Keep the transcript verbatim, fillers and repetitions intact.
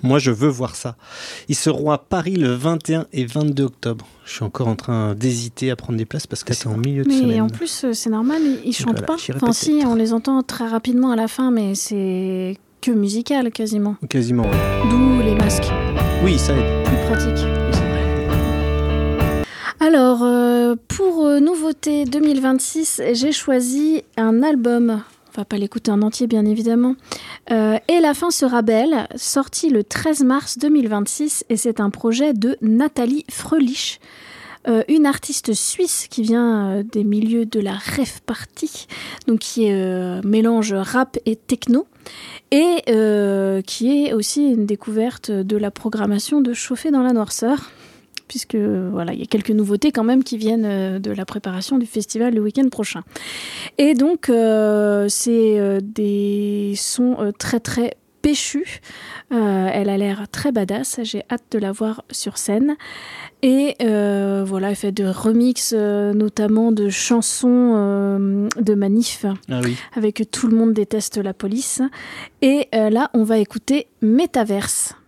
Moi, je veux voir ça. Ils seront à Paris le vingt et un et vingt-deux octobre. Je suis encore en train d'hésiter à prendre des places parce que c'est en milieu de mais semaine. Mais en plus, c'est normal, ils, ils chantent voilà, pas. Enfin, si, on les entend très rapidement à la fin, mais c'est que musical quasiment. Quasiment, oui. D'où les masques. Oui, ça aide. Plus pratique. Alors, euh, pour euh, nouveauté deux mille vingt-six, j'ai choisi un album. On va pas l'écouter en entier, bien évidemment. Euh, et la fin sera belle, sorti le treize mars deux mille vingt-six, et c'est un projet de Nathalie Fröhlich, euh, une artiste suisse qui vient euh, des milieux de la rave party, donc qui est euh, mélange rap et techno, et euh, qui est aussi une découverte de la programmation de Chauffer dans la noirceur. Puisque voilà, il y a quelques nouveautés quand même qui viennent de la préparation du festival le week-end prochain. Et donc, euh, c'est euh, des sons euh, très très péchus. Euh, elle a l'air très badass, j'ai hâte de la voir sur scène. Et euh, voilà, elle fait de remix, euh, notamment de chansons euh, de manif, ah oui. avec Tout le monde déteste la police. Et euh, là, on va écouter Métaverse.